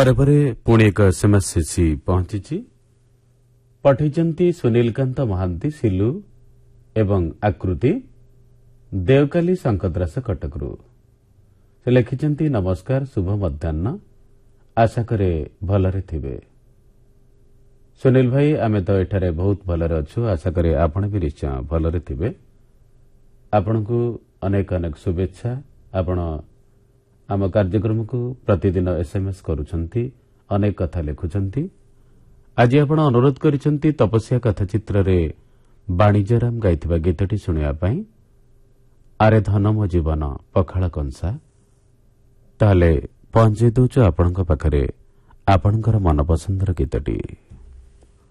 ପରେ ପରେ ପୁଣି ଏକ ଏସ୍ଏମ୍ଏସ୍ ଆସି ପହଞ୍ଚିଛି। ପଠାଇଛନ୍ତି ସୁନୀଲକାନ୍ତ ମହାନ୍ତି ସିଲୁ ଏବଂ ଆକୃତି ଦେଓକାଲି ଶଙ୍କଦ୍ରାସ କଟକରୁ। ସେ ଲେଖିଛନ୍ତି, ନମସ୍କାର, ଶୁଭ ମଧ୍ୟାହ୍ନ, ଆଶା କରେ ଭଲରେ ଥିବେ। ସୁନୀଲ ଭାଇ, ଆମେ ତ ଏଠାରେ ବହୁତ ଭଲରେ ଅଛୁ, ଆଶା କରେ ଆପଣ ବି ନିଶ୍ଚୟ ଭଲରେ ଥିବେ। ଆପଣଙ୍କୁ ଅନେକ ଅନେକ ଶୁଭେଚ୍ଛା। ଆପଣ ଆମ କାର୍ଯ୍ୟକ୍ରମକୁ ପ୍ରତିଦିନ ଏସ୍ଏମ୍ଏସ୍ କରୁଛନ୍ତି, ଅନେକ କଥା ଲେଖୁଛନ୍ତି। ଆଜି ଆପଣ ଅନୁରୋଧ କରିଛନ୍ତି ତପସ୍ୟା କଥାଚିତ୍ରରେ ବାଣିଜ୍ୟରାମ ଗାଇଥିବା ଗୀତଟି ଶୁଣିବା ପାଇଁ। ଆରେ ଧନ ମୋ ଜୀବନ ପଖାଳ କଂସା। ତାହେଲେ ପହଞ୍ଚାଇ ଦେଉଛୁ ଆପଣଙ୍କ ପାଖରେ ଆପଣଙ୍କର ମନପସନ୍ଦର ଗୀତଟି।